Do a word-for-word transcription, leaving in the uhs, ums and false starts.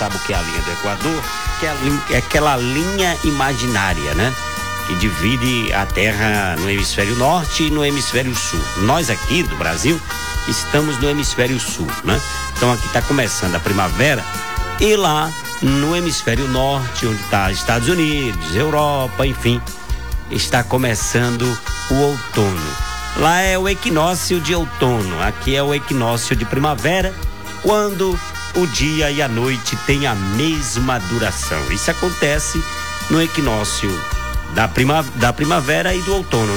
sabe o que é a linha do Equador, que é, a linha, é aquela linha imaginária, né? Que divide a Terra no hemisfério norte e no hemisfério sul. Nós aqui do Brasil estamos no hemisfério sul, né? Então aqui está começando a primavera e lá no hemisfério norte, onde está Estados Unidos, Europa, enfim, está começando o outono. Lá é o equinócio de outono, aqui é o equinócio de primavera, quando o dia e a noite têm a mesma duração. Isso acontece no equinócio da, prima, da primavera e do outono.